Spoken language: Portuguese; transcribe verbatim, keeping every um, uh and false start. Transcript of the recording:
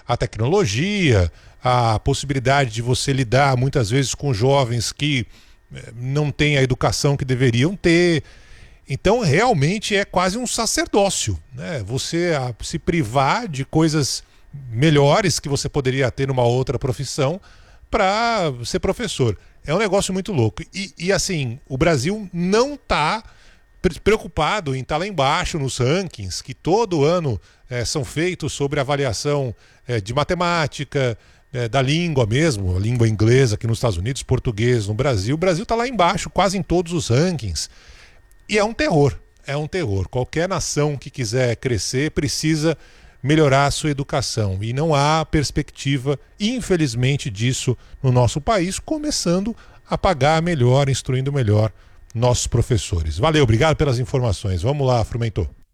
a tecnologia, a possibilidade de você lidar muitas vezes com jovens que eh, não têm a educação que deveriam ter. Então, realmente é quase um sacerdócio, né? Você a, se privar de coisas melhores que você poderia ter numa outra profissão para ser professor. É um negócio muito louco. E, e assim, o Brasil não está preocupado em estar lá embaixo nos rankings que todo ano é, são feitos sobre avaliação é, de matemática, é, da língua mesmo, a língua inglesa aqui nos Estados Unidos, português no Brasil. O Brasil está lá embaixo quase em todos os rankings. E é um terror, é um terror. Qualquer nação que quiser crescer precisa melhorar a sua educação. E não há perspectiva, infelizmente, disso no nosso país, começando a pagar melhor, instruindo melhor nossos professores. Valeu, obrigado pelas informações. Vamos lá, Frumentor.